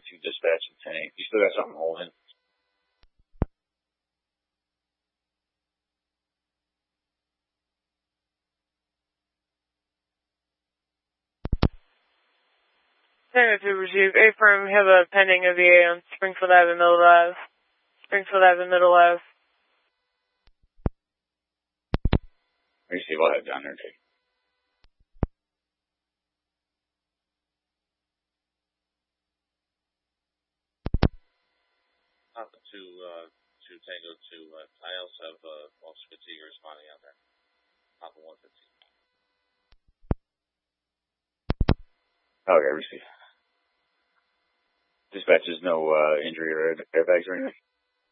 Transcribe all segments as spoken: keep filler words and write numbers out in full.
two dispatch and ten eight. You still got something holding? Tango two received. A firm, have a pending O V A on Springfield Avenue, Middle Ave. Springfield Avenue, Middle Ave. Receive, I'll head down there too. Alpha two, uh, two Tango two. Uh, I also have uh, Officer Fatigue responding out there. Alpha one fifteen. Okay, receive. Dispatch is no uh, injury or airbags or anything?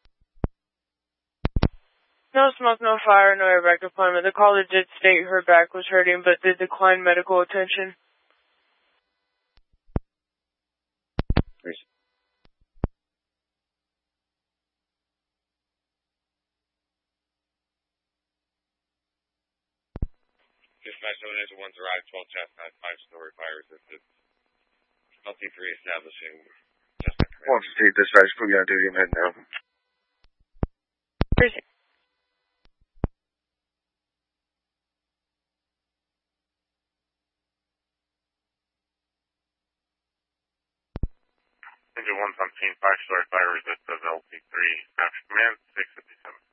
No smoke, no fire, no airbag deployment. The caller did state her back was hurting, but did decline medical attention. Receive. Dispatch seven eight one Drive, twelve Chestnut, five-story fire resisted. Nothing for reestablishing Chestnut Command. one fifteen, dispatch, put me on duty, I'm heading now. Receive. Engine one seventeen, five-story fire resisted, L P three, National Command, six fifty-seven.